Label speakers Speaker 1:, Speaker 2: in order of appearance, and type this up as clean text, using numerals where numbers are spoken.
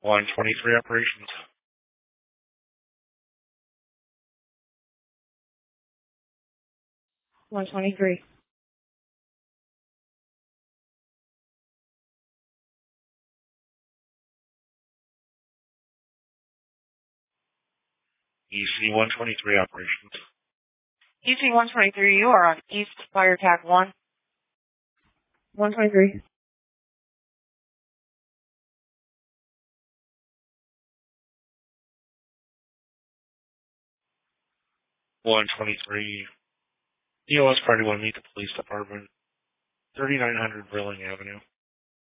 Speaker 1: 123 operations.
Speaker 2: One 23.
Speaker 1: EC 123 operations.
Speaker 2: EC 123, you are on East Fire Attack 1. 123.
Speaker 1: One 23. EOS party want to meet the police department. 3900 Brilling Avenue.